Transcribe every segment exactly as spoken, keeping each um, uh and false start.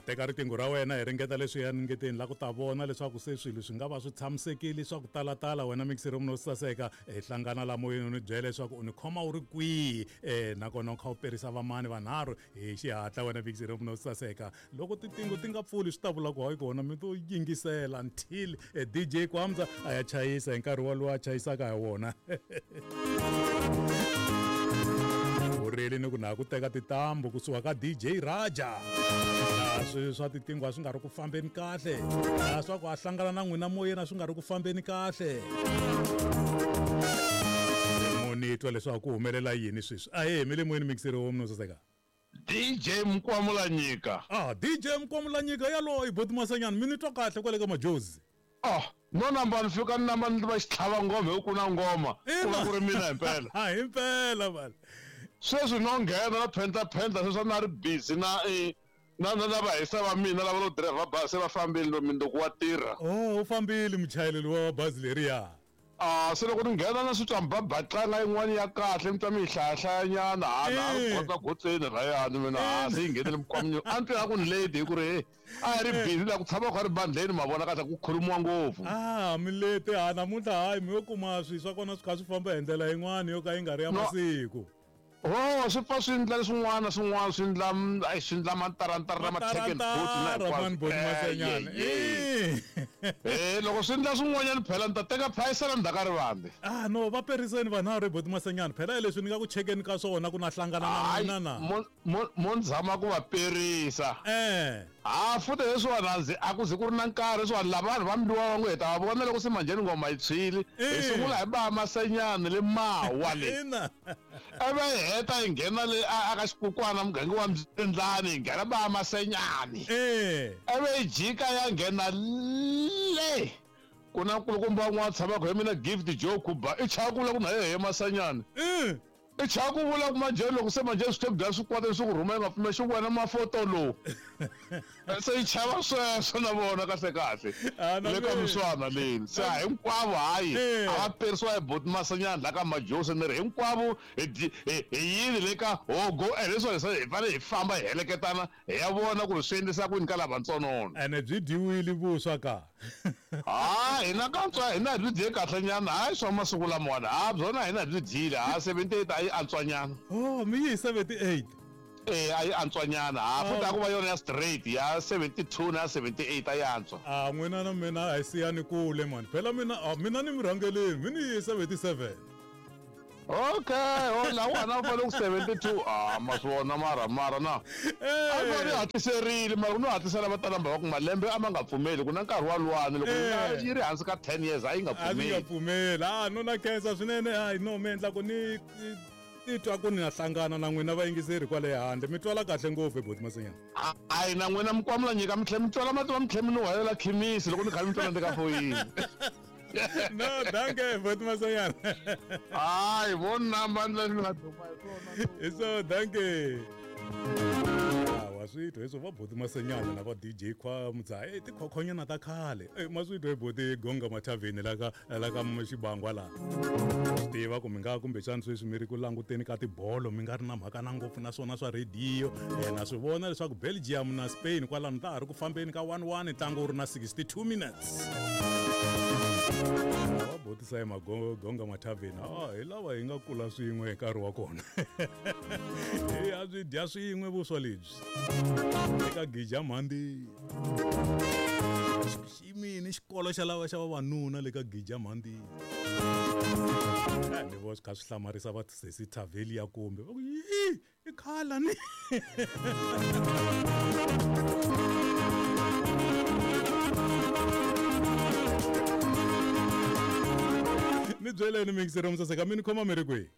teka riqingho ra wena hi ringeta leswi ya ningeteni la ku ta vona leswaku se swilo swi nga va swi tshamisekile swa ku talatala wena mixer munhu saseka hi hlangana la moyeni ni byela leswaku u ni khoma u ri kwihi um nakona u kha u perisa vamani vanharhu hi xihatla wena mixer munhu saseka loko tiqingho ti nga pfuli swi ta vula ku hayi kona mi to yingisela until D J Kwamza a ya chayisa hi nkarhi walowo a chayisaka hi wona ureli ni ku na ku teka titambu kusuka ka D J Raja swi swa tiqingho a swi nga ri ku fambeni kahle swa ku a hlangana na n'wina moyeni a swi nga ri ku fambeni kahle monitwa leswaku ku humelela yini sweswi a hi hemile moyeni mixer wo munhu saseka D J Mkwamulanyika ah D J Mkwamulanyika yalowo i boti masanyana mi ni twa kahle kwale ka majozi oh no namba ni fika namba ni va xitlhava ngoma hi ku na ngoma ku va ku ri mina himpela ha himpela mali sweswi no nghena na phenta phenta sweswi na ri busy na na na na vahisa va mina lava lo driver bus va fambile lo mindoko wa tirha oh u fambile muchayeleli wa bazi leriya ah se loko ni nghena na switwa mbabatlanga yin'wana ya kahle mi twa mi hlahlayanyana ha na kota gotseni rayani mina ha se yi nghenele mukwamunyo a ni twa ku ni late hi ku ri a hi ri busy la ku tshama kha ri bandleni ma vona kahle ku khulumiwa ngopfu ah mi late ha namuntlha hayi mi yo kuma swi swa kona swi kha swi famba hi ndlela yin'wana yo ka yi nga ri ya masiku oh swi fa swi endla swin'wana swin'wana swi endla ai swi endla matarantara na ma-second boat na hinkwaswomasenyana eh loko swi endla swin'wanyana phela ni ta teka phayisela ndzhaka rivambi ah no va periseni vanharhu hi boti masenyana phela hi leswi ni nga ku chekeni ka swona ku na hlangana na n'wina na mo ni zama ku va perisa eh ah futhi leswiwani ndzi a ku ze ku ri na nkarhi leswiwani lava vanhu va mbiwa va n'wi heta va vona loko se manjheni ngoma yi tshwile hi sungula hi ba masenyana le mawa le ivi hi heta hi nghena le aka xikukwana muganga wa Mzindlani hi nghena ba masenyani ivi hi jika ya nghena le ku na nkulukumba wun'wana tshamaka hi mina Gift Joe Kuba i chakula ku na yehe masenyani i chaku vula ku manjheni loko se manjheni swi tebudala swi kwata swi ku rhuma yi nga pfumeli xi wena mafoto lowu se yi chava sweswo na vona kahle kahle le ka miswana leni se a hinkwavo hayi a va perisiwa hi boti masanyana la ka majosi ni ri hinkwavo hi yini le ka hogo e leswo hi fanele hi famba hi heleketana hi ya vona ku ri swi endlisa kwini ka lavatsonona ene byi dyiwile vuswa ka ha hina kantswa hina hi byi dye kahlenyana hayi swa masiku lamawani ha byona hina hi byi dyile ha seventy-eight a yi antswanyana oh mi yi seventy-eight eh a yi antswanyana ha futhi a ku va yona ya straight ya seventy-two na seventy-eight a yi antswa ah n'wina na mina a hi siyani kule mani phela mina mina ni mi rhangeleni mi ni seventy-seven okay oh la wana fa lo seventy-two ah maswona mara mara na a va ri hatliserile mara no hatlisela vatalamba va ku malembe a ma nga pfumeli ku na nkarhi wa lwani loko yi ri hansi ka ten years a yi nga pfumeli a yi nga pfumeli ah no na khensa swinene hayi no mi endla ku ni titwa ku ni na hlangana na n'wina vayingiseri kwale handle mi twala kahle ngopfu boti masenyana hayi na n'wina Mkwamulanyika mi tlhela mi twala mativa mi tlhela mi ni wayelela khemisi loko ni kha mi twala ndzi ka foyini no danke boti masenyana hayi vo namba ndlela ni nga duma hi swona hi so danke wa switwa hi swo va boti masenyana na va D J Kwamza e tikhokhonyana ta khale ma switwa hi boti gonga mathaveni la ka la ka xibangwa laha tiva ku mi nga kumbexani sweswi mi ri ku languteni ka tibolo mi nga ri na mhaka na ngopfu na swona swa radiyo na swi vona leswaku Belgium na Spain kwalano ta ha ri ku fambeni ka one one ntlangu wu ri na sixty-two minutes wa botisa hi magonga mathaveni a hi lava hi nga kula swin'we hi nkarhi wa kona hi a byi dya swin'we vuswa lebyi eka Gijamandi ximini xikolo xa lava xa vavanuna le ka Gijamandi ni vo swi kha swi hlamarisa va sesi Thaveli ya kumbe va ku yi i khala ni mi byeleni mixer Msaseka mi ni khoma mi ri kwihi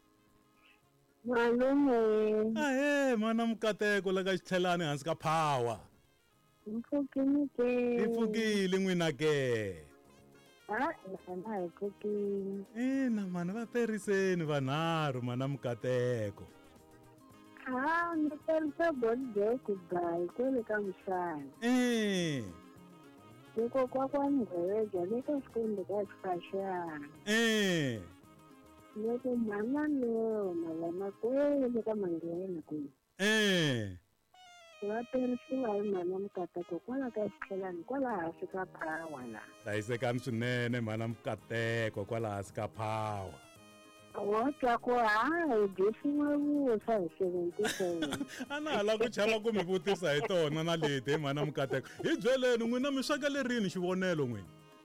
malume a he mana mukateko la ka xitlhelani hansi ka power mpfukini ke i pfukile n'wina ke ah ina hi pfukini ina mani va periseni vanharhu mana mukateko ah ni perisa bodi ku gai kwele ka mshana eh loko kwakwani ngweja leka xikombe ka xifashana eh loko mama no mama kwele ka manghena ku eh va perisiwa hi mhana Mukateko kwala ka xitlhelani kwala hansi ka phawa la. Hlayisekani swinene mhana Mukateko kwala hansi ka phawa. Wo twa ku hayi byefiwe vuswa hi seventy-seven. A na hala ku chava ku mi vutisa hi tona na leti mhana Mukateko. Hi byeleni n'wina mi swekele rini xivonelo n'wina?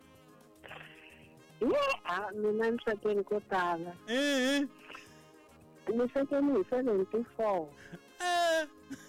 Ye a mina ni swekeli ko tala. Eh. Ni swekeli hi seventy-four. Eh.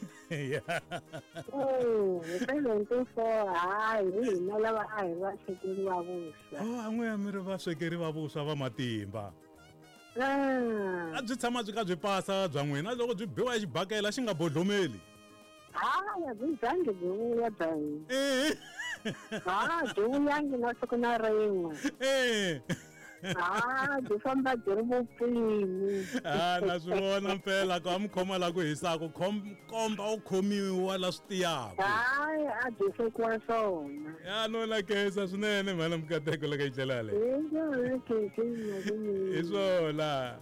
Oh, hi seventy-four hayi hi hina lava a hi va swekeriwa vuswa. Oh, a n'weya mi ri va swekeri va vuswa va matimba. Ah. A byi tshama byi ka byi pasa bya n'wina loko byi biwa hi xibakela xi nga bodlomeli. Hayi byi zangi byi vuya bya hina. Eh. Ah, byi vuyangi na siku na rin'we. Eh. Ah, byi famba byi ri vupfini. Ah, na swi vona mpela ku a mi khoma la ku hisaka komba u khomiwa la swi tiyaka. Hayi a byi swekiwa swona. Ya no la khensa swinene mhana Mukateko loko yi tlela le. Hi swona khensini Hi swona.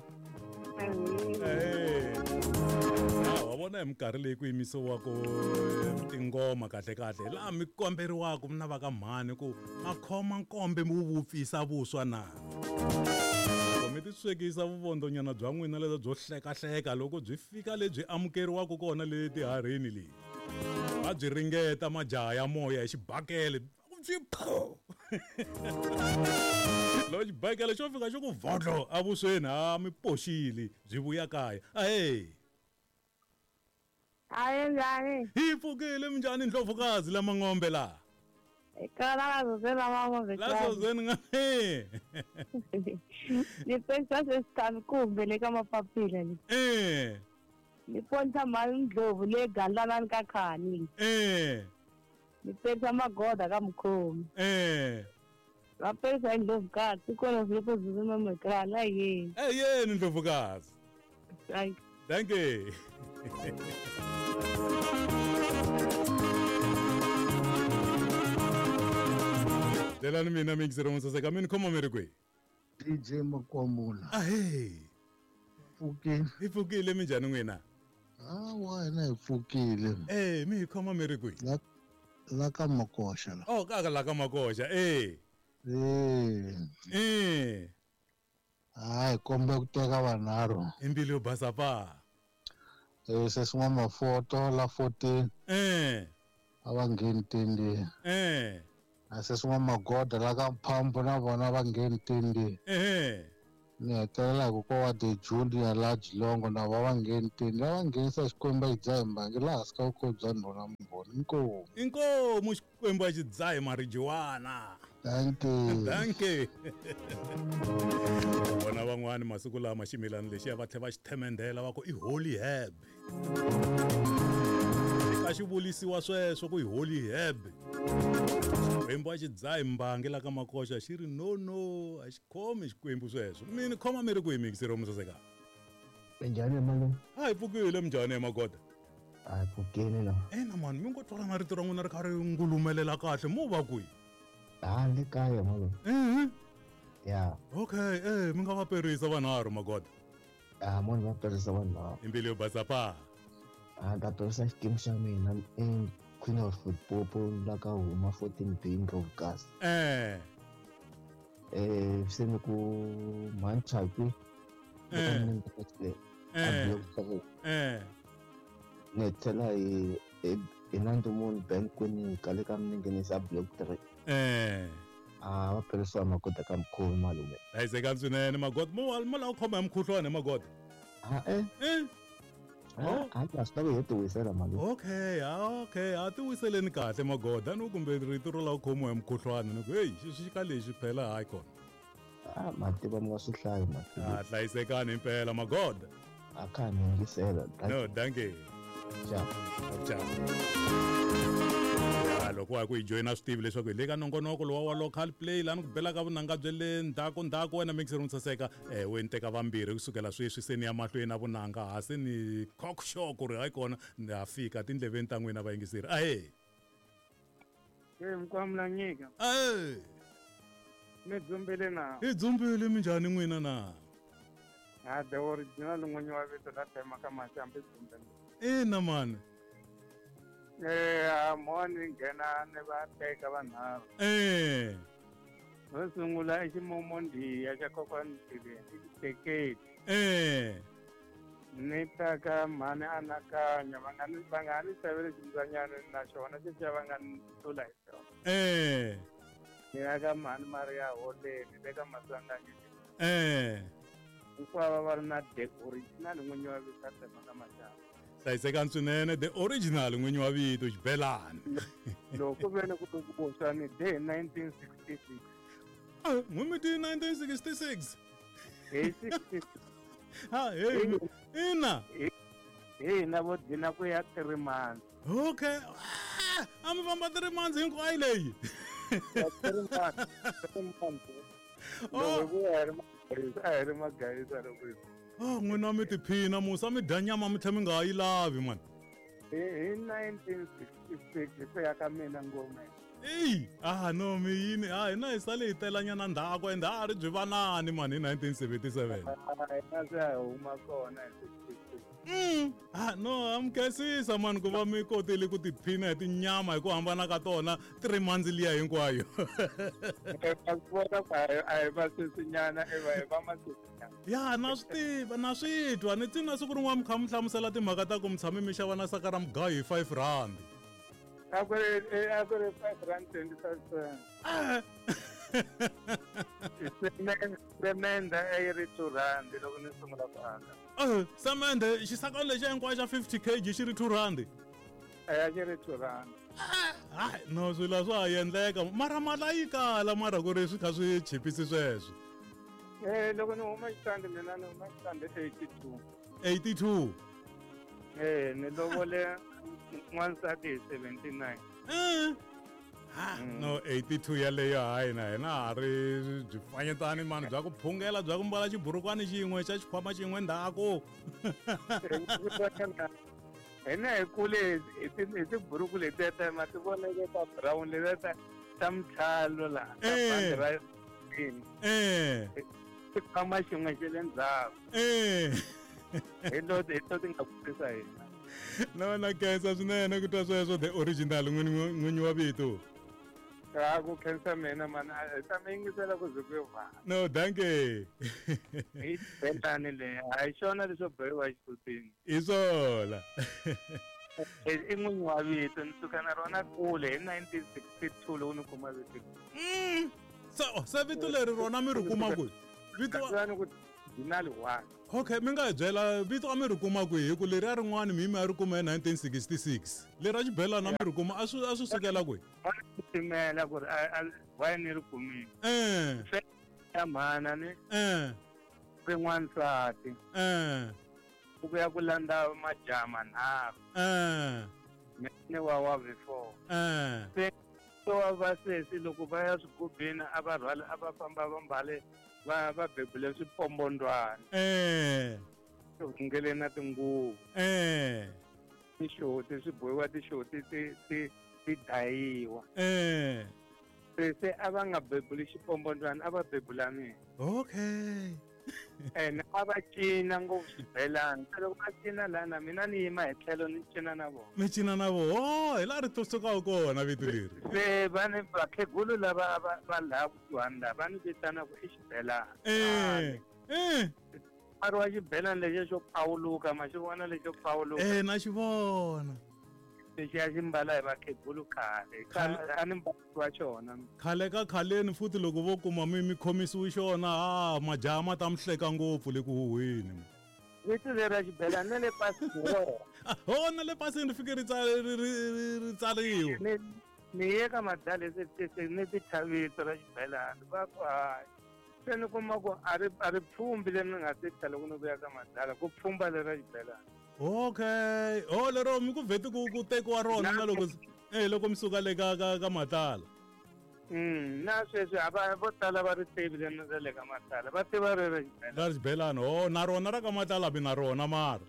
Eh. Ah, wa vona hi minkarhi leyi ku yimisiwaka tingoma kahle kahle laha mi komberiwaka na va ka mhani ku ma khoma nkombe mi wu vupfisa vuswa na. Mi ti swekisa vuvondonyana bya n'wina lebyi byo hlekahleka loko byi fika lebyi amukeriwaka kona le tiharini leyi. Va byi ringeta majaha ya moya hi xibakele. Byi pho. Lo xibakele xo fika xo ku vodlo a vusweni ha mi poxile byi vuya kaya. Ahey. Hayi njhani? Hi pfukile minjhani ndlovukazi lama ng'ombe laha? Eka la zozela mama La Sozeni nga he. Ni pensa swesitani kumbe le ka mapapila ni. Eh. Ni ponisa mali ndlovu le gandlanani ka khani. Eh. Ni pensa magoda ka mukhomi. Eh. Va pensa ndlovu ka tikona zwipo zuzuma mekala ye. Eh yeni ndlovukazi. Thank Thank you. Delani mina mixero mosaseka mi ni khoma mi ri kwihi? D J Makwamula. Ahey. Pfukile. Hi pfukile minjhani n'wina? Ah, wena hi pfukile. Eh, mi hi khoma mi ri kwihi? La la ka Makoxa la. Oh, ka la ka Makoxa. Eh. Eh. Eh. Hayi kombe ku teka vanharhu. Imbili yo basa pa. Eh sesin'wa mafoto la fourteen. Eh. A va ngheni tendeni. Eh. A sesin'wa magoda la ka Mphambo na vona va ngheni tendeni. Eh. Ni hetelela hi ku ko wa the Julia la Jilongo na va va ngheni tendeni. Va nghenisa xikwembu hi dzaha mbangi laha hansi ka vukosi bya nhona Mbhoni. Inkomu. Inkomu xikwembu a xi dzahi marijuana. Thank you. Thank you. Vona van'wani masiku lama ximilana lexiya va tlhela va xi themendhela va ku i holy herb. Ka xi vulisiwa sweswo ku i holy herb. Xikwembu a xi dzahi mbangi la ka Makoxa xi ri no no a xi khomi xikwembu sweswo. Mi ni khoma mi ri kwihi mikisero mosaseka? Njhani malume? A hi pfukile minjhani emagoda? A hi pfukile la. Ena mani mi ngo twala na rito ra n'wina ri kha ri ngulumelela kahle mo va kwihi? Ah, le kaya malume. Mhm. Ya. Okay, eh mi nga va perisa vanharhu magoda. Ah, munhu va perisa vanhu lava. Imbili yo basa pa. Ah, ta perisa xikimu xa mina i Queen of Football la ka huma fourteen B Ndlovukazi. Eh. Eh, se ni ku Manchapi. Eh. Eh. Eh. Ni tlhela hi hi Nandzu Moon Bank kwini ka le ka Mninginisa Block three. Eh. Ah, va perisiwa magoda ka Mkhomi malume. Hlayisekani swinene magoda mo mo lava khoma hi mukhuhlwana magoda. Ah, eh. Eh. Ah, a swi ta ku hi ti wisela malume. Okay, ah okay, a ti wiseleni kahle magoda no kumbe rito ro lava khomiwa hi mukhuhlwana ni ku hey xi xi ka lexi phela hayi kona. Ah, mativa mi nga swi hlayi mativa. Ah hlayisekani impela magoda. A kha ni yingisela. No, thank you. Ciao. Ciao. Loko wa ku hi joyina swi tivi leswaku hi le ka nongonoko lowa wa local play laha ni ku belaka vunanga bya le ndzhaku ndzhaku wena mixer Mosaseka eh we ni teka vambirhi kusukela sweswi se ni ya mahlweni na vunanga hasi ni cock show ku ri hayi kona ni ya fika tindleveni ta n'wina vayingiseri ahe Eh Mkwamula nyika. ahe Mi dzumbile na. hi dzumbile minjhani n'wina na Ha the original n'winyi wa vito la tema ka Mashambi dzumbile. ina mani Eh, moni nghena ni va teka vanharhu. Eh. Ro sungula i ximomondiya xa kokwani Mtshiveni, i xiteketi. Eh. Ni ta ka mhani anakanya va nga ni va nga ni xavele ximbyanyana na xona xexiya va nga ni hlula hi xona. Eh. Ni ya ka mhani Maria Holeni le ka Maswanganyi. Eh. Hinkwavo va ri na the original n'winyi wa vito a tsema ka Mashava. Hlayisekani swinene the original n'winyi wa vito xibelani. Loko ku ve ni ku tumbuluxa ni de hi nineteen sixty-six. Ah, n'wimi ti nineteen sixty-six. Hi sixty-six. Ha, hey, ina. Hi na vo dina ku ya three months. Okay. Ah, a mi famba three months hinkwayo leyi. Ya three months. Three months. Loko ku ya ri magayisa a hi ri magayisa loko hi. Ah, n'wina mi tiphina musa mi dya nyama mi tlhe mi nga yi lavi mani. Hi hi nineteen sixty-six se ya ka mina ngoma. Eyi, ah no mi yini ah hina hi sale hi telanyana ndhaku ende a ri byi vanani mani hi nineteen seventy-seven. A hi na se ya huma kona hi sixty-six. Mm. Ah no amkesisa mani ku va mi kotile ku tiphina hi tinyama hi ku hambana ka tona three months liya hinkwayo. Va vona ku a hi va sweswinyana i va hi va masweswinyana. Ya na swi tiva na swi twa ni tsini na siku rin'wana mi kha mi hlamusela timhaka ta ku mi tshame mi xava na saka ra mugayo hi five rand. A ku ri a ku ri five rand twenty-five cents. Ah. Semenda a yi ri two rand loko ni sungula ku aka. Ah, semende xisaka lexi hinkwayo xa fifty kg xi ri two rand. A ya xi ri two rand. Hayi no swilo swa ha endleka mara mali a yi kala mara ku ri swi kha swi chipisi sweswo. Eh loko ni huma xitandi mina ni huma xitandi eighty-two. eighty-two. Eh ni lovole n'wansati hi seventy-nine. Eh. Ha no eighty-two yaleyo hayi na hina ha ri byi mani bya ku phungela bya ku mbala xiburukwana xin'we xa xikhwama xin'we ndhaku. Hina hi kule hi tiburuku letiya ta ma ti voneke ta brown letiya ta ta mtlhalo laha ta bandi ra green. Eh. Xikhwama xin'we xa le ndzhaku. Eh. Hi to hi to ti nga kurisa hina. No na kensa swinene ku twa sweswo the original n'winyi wa vito. A ku khensa mina mani a ta mi yingisela ku ze ku yo vana. No danke. Hi xibelani leyi a hi xona leswo bohiwa exisutini. Hi swona. I n'winyi wa vito ni suka na rona kule hi nineteen sixty-two loko ni kuma vito. Mm. So se vito leri rona mi ri kuma kwihi? Vito Kasani ku dinali one. Okay mi nga hi byela vito a mi ri kuma kwihi hi ku leri a rin'wana mi yimi a ri kuma hi nineteen sixty-six. Leri a xibelana mi ri kuma a swi a swi sukela kwihi? A ni timela ku ri a why ni ri kumile. Eh. Se ya mhana ni Eh. ri n'wansati. Eh. Ku ya ku landza majaha manharhu. Eh. Ni wa wa before. Eh. Se so va sesi loko va ya swigubini a va rhwala a va famba va mbale va va bebule swipombondwana. Eh. Rhungeleni na tinguvu. Eh. Tixoti swi bohiwa tixoti ti ti ti dayiwa. Eh. Se se a va nga bebuli xipombondwana a va bebula mina. Okay. Ene a va cina ngopfu xibelani se loko va cina laha na mina ni yima hi tlhelo ni cina na vona. Mi cina na vo oh hi laha ri to sukaka kona vito leri. Se va ni vakhegulu lava va va laha kusuhani laha va ni vitana ku i xibelani. Eh. Eh. Nkarhi wa xibelani lexi xo pawuluka ma xi vona lexo pawuluka. Eh na xi vona. Lexi ya xi mbala hi vakhegulu khale a ni mbaliwa xona. Khale ka khaleni futhi loko vo kuma mi mi khomisiwi xona ha majaha ma ta mi hleka ngopfu le ku huhweni. Vito leri ra xibelani na le pasini. Ho na le pasini ri fike ri ri tsariwa. Ni ni ye ka madale se se ni ti thavito ra xibelani va ku hayi. Se ni kuma ku a ri a ri pfhumbi leri ni nga se ta loko ni vuya ka madala ku pfhumba leri ra xibelani. Okay oh lero mi ku vheti ku ku tekiwa rona na loko eh loko mi suka le ka ka ka matala. Mm na sweswi a va vo tala va ri tivile na le ka matala va tiva ri ra xibelani. Ra xibelani oh na rona ra ka matala mi na rona mara.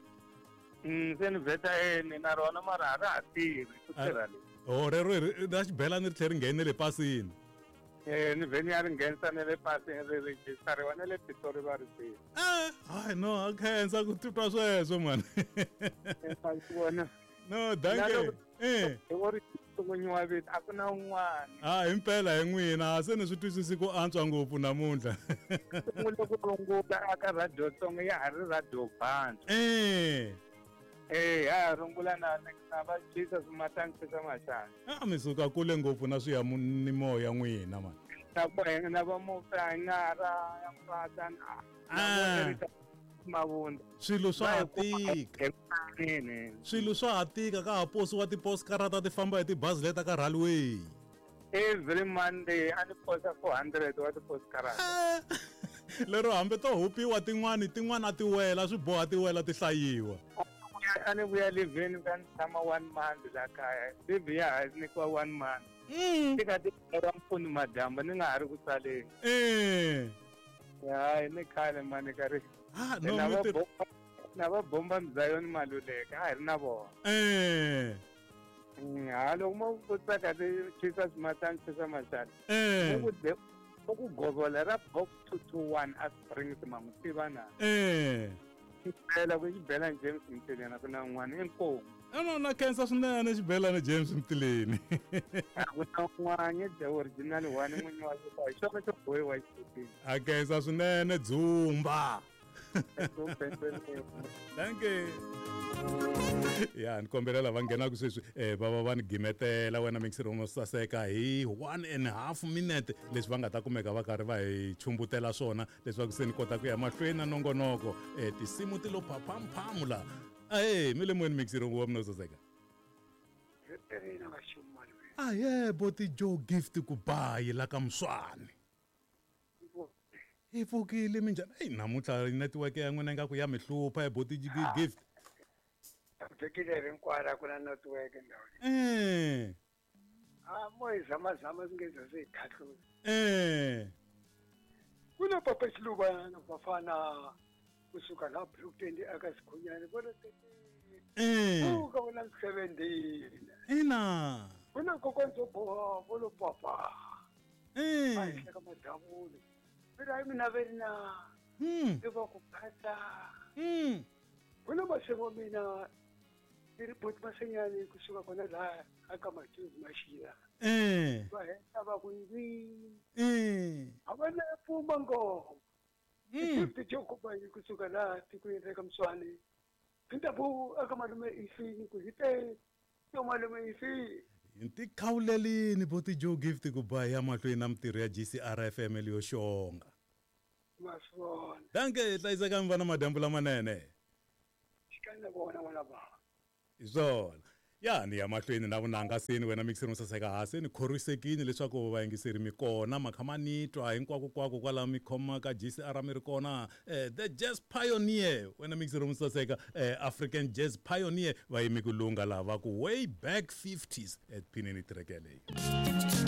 Mm se ni vheta e ni na rona mara a ra ha tirhi ku tirha le. Oh rero ra xibelani ri tlhe ri nghene le pasini. Eh ni vheni ya ri nghenisa na le pasini ri rejistariwa na le Pitori va ri tiva. Eh hayi no a khensa ku titwa sweswo mani. Vona No danke Eh. wo ri sungunyiwa vito a ku na un'wana Ah, impela hi n'wina se ni swi twisisi ku antswa ngopfu namuntlha. sungule ku rungula aka radio tsonga ya ha ri radio band Eh. eh ya rungula na na va Jesus Matanchisa Mashana Ah, mi suka kule ngopfu na swiyanimoya n'wina man. na ku na va mufanyara ya mpata na Ah. mavunda Swilo swa ha tika. Swilo swa ha tika ka ha posiwa ti-postkarata ti famba hi tibazi leta ka railway. every Monday a ni posa four hundred wa ti-postcards Ah, lero hambi to hupiwa tin'wani tin'wana ti wela swi boha ti wela ti hlayiwa. a ni vuya liveni ka ni tshama one month la kaya livi ya ha nyikiwa one month Mm. tika tikera mpfuni madyamba ni nga ha ri ku tsaleni Eh. hayi ni khale mani ka ri Ah, na no va mi ti bomba na va bomba mzayoni maluleka a hi ri na vona Eh. ha loko mo vutisaka ti Jesus Matanchisa Mashana Eh. ku govola ra box two two one a Springs mangu tiva na Eh. xibela ku xibela James Mtileni ku na n'wana inkomu Ah, no na khensa swinene xibelani James Mtileni. a ku na n'wana the original one n'winyi wa xipano hi xona xo bohiwa xitini A khensa swinene Dzumba. Thank you. Ya ni kombela lava nghenaka sweswi eh va va va ni gimetela wena mixer mo saseka hi one and a half minute leswi va nga ta kumeka va karhi va hi chumbutela swona leswaku se ni kota ku ya mahlweni na nongonoko eh tinsimu ti lo phamphamphamu la eh mi le moyeni mixer wa mina saseka ah yeah boti Joe Gift ku bayi la ka Mswane hi pfukile minjhani hey namuntlha network ya n'wina nga ku ya mi hlupha boti Gift vhikile rinkwara ku na network ndhawu eh a mo hi zamazama swi nge ze swi hi tlhatlhula eh ku na papa xiluva na vafana kusuka la Brookton aka Sikhunyani vona eh ku ka vona seventeen ina ku na kokonzo boha volo papa eh a hi hleka madavula pero a mina verina hmm i va ku phata hmm ku na masego mina i report masenyani kusuka kona la aka Matthews Mashila eh va heta va ku ndzi eh a va na pfumba ngoma hmm fifty chokuba kusuka la tikweni ra ka Mswane pintabu aka malume ifini ku hite to malume ifini inti khawulelini boti Joe Gift ku ba ya mahlweni na mitirho ya G C R F M le yo xonga maswona danke hlayiseka mi vana madambu lamanene xikana vona wala ba izona ya ni ya mahlweni na vunanga seni wena mixer mo saseka hasi ni khorisekini leswaku vayingiseri mi kona makhama nitwa hinkwako kwako kwala mi khoma ka G C R mi ri kona eh, the jazz pioneer wena mixer mo saseka eh, African jazz pioneer va yimi ku lunga lava ku way back fifties at pinini trekele